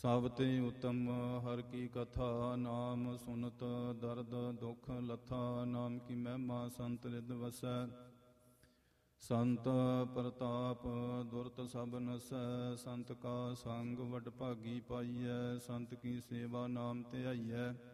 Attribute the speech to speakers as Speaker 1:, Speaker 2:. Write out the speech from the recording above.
Speaker 1: ਸਭ ਤੇ ਉਤਮ ਹਰ ਕੀ ਕਥਾ, ਨਾਮ ਸੁਨਤ ਦਰਦ ਦੁਖ ਲਥਾ। ਨਾਮ ਕੀ ਮਹਿਮਾ ਸੰਤ ਰਿਦ ਵਸੈ, ਸੰਤ ਪ੍ਰਤਾਪ ਦੁਰਤ ਸਭ ਨਸੈ। ਸੰਤ ਕਾ ਸੰਗ ਵਡ ਭਾਗੀ ਪਾਈਐ, ਸੰਤ ਕੀ ਸੇਵਾ ਨਾਮ ਧਿਆਈਐ।